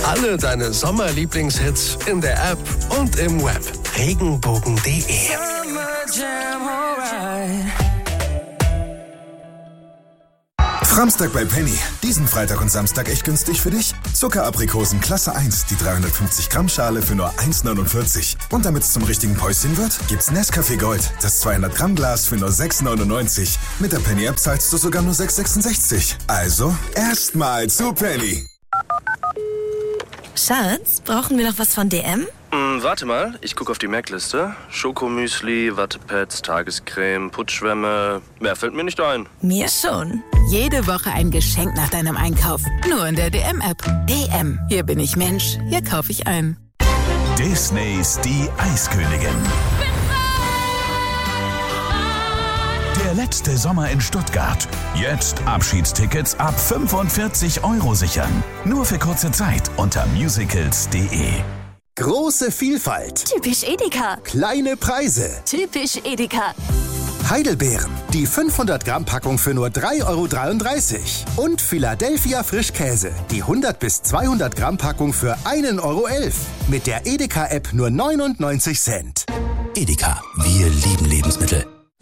Alle deine Sommerlieblingshits in der App und im Web. Regenbogen.de. Framstag bei Penny. Diesen Freitag und Samstag echt günstig für dich. Zuckeraprikosen Klasse 1, die 350 Gramm Schale für nur 1,49. Und damit es zum richtigen Päuschen wird, gibt's Nescafé Gold, das 200 Gramm Glas für nur 6,99. Mit der Penny App zahlst du sogar nur 6,66. Also erstmal zu Penny. Schatz, brauchen wir noch was von DM? Warte mal, ich gucke auf die Merkliste. Schokomüsli, Wattepads, Tagescreme, Putzschwämme. Mehr fällt mir nicht ein. Mir schon. Jede Woche ein Geschenk nach deinem Einkauf. Nur in der DM-App. DM. Hier bin ich Mensch. Hier kaufe ich ein. Disneys Die Eiskönigin. Der letzte Sommer in Stuttgart. Jetzt Abschiedstickets ab 45 € sichern. Nur für kurze Zeit unter musicals.de. Große Vielfalt. Typisch Edeka. Kleine Preise. Typisch Edeka. Heidelbeeren. Die 500 Gramm Packung für nur 3,33 €. Und Philadelphia Frischkäse. Die 100 bis 200 Gramm Packung für 1,11 €. Mit der Edeka-App nur 99 Cent. Edeka. Wir lieben Lebensmittel.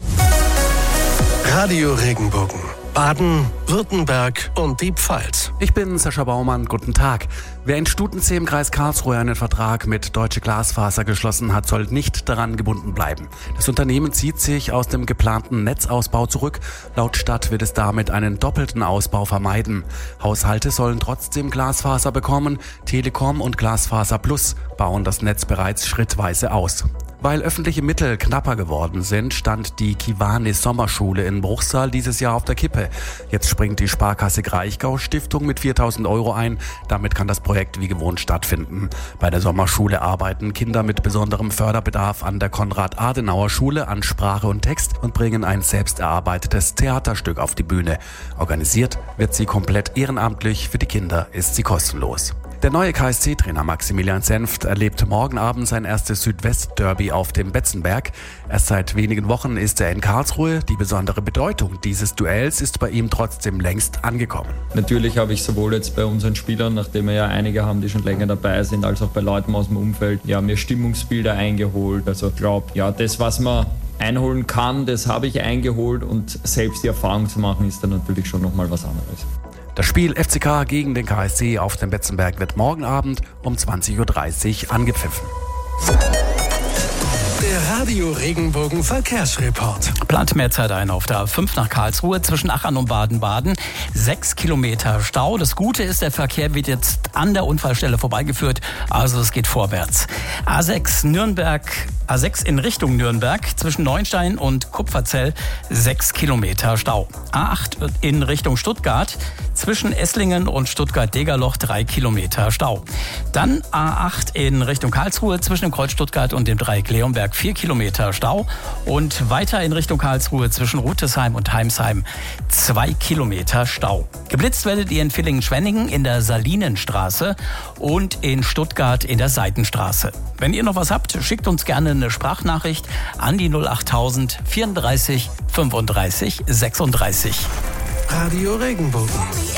Radio Regenbogen. Baden, Württemberg und die Pfalz. Ich bin Sascha Baumann, guten Tag. Wer in Stutenzee im Kreis Karlsruhe einen Vertrag mit Deutsche Glasfaser geschlossen hat, soll nicht daran gebunden bleiben. Das Unternehmen zieht sich aus dem geplanten Netzausbau zurück. Laut Stadt wird es damit einen doppelten Ausbau vermeiden. Haushalte sollen trotzdem Glasfaser bekommen. Telekom und Glasfaser Plus bauen das Netz bereits schrittweise aus. Weil öffentliche Mittel knapper geworden sind, stand die Kiwanis Sommerschule in Bruchsal dieses Jahr auf der Kippe. Jetzt springt die Sparkasse Kraichgau Stiftung mit 4.000 € ein. Damit kann das Projekt wie gewohnt stattfinden. Bei der Sommerschule arbeiten Kinder mit besonderem Förderbedarf an der Konrad-Adenauer-Schule an Sprache und Text und bringen ein selbst erarbeitetes Theaterstück auf die Bühne. Organisiert wird sie komplett ehrenamtlich, für die Kinder ist sie kostenlos. Der neue KSC-Trainer Maximilian Senft erlebt morgen Abend sein erstes Südwest-Derby auf dem Betzenberg. Erst seit wenigen Wochen ist er in Karlsruhe. Die besondere Bedeutung dieses Duells ist bei ihm trotzdem längst angekommen. Natürlich habe ich sowohl jetzt bei unseren Spielern, nachdem wir ja einige haben, die schon länger dabei sind, als auch bei Leuten aus dem Umfeld, mir Stimmungsbilder eingeholt. Also ich glaube, das, was man einholen kann, das habe ich eingeholt, und selbst die Erfahrung zu machen, ist dann natürlich schon nochmal was anderes. Das Spiel FCK gegen den KSC auf dem Betzenberg wird morgen Abend um 20:30 Uhr angepfiffen. Der Radio Regenbogen Verkehrsreport. Plant mehr Zeit ein auf der A5 nach Karlsruhe zwischen Achern und Baden-Baden. 6 Kilometer Stau. Das Gute ist, der Verkehr wird jetzt an der Unfallstelle vorbeigeführt. Also es geht vorwärts. A6 in Richtung Nürnberg zwischen Neuenstein und Kupferzell 6 Kilometer Stau. A8 in Richtung Stuttgart zwischen Esslingen und Stuttgart-Degerloch 3 Kilometer Stau. Dann A8 in Richtung Karlsruhe zwischen dem Kreuz Stuttgart und dem Dreieck Leonberg 4 Kilometer Stau. Und weiter in Richtung Karlsruhe zwischen Rutesheim und Heimsheim 2 Kilometer Stau. Geblitzt werdet ihr in Villingen-Schwenningen in der Salinenstraße und in Stuttgart in der Seitenstraße. Wenn ihr noch was habt, schickt uns gerne eine Sprachnachricht an die 08000 34 35 36. Radio Regenbogen.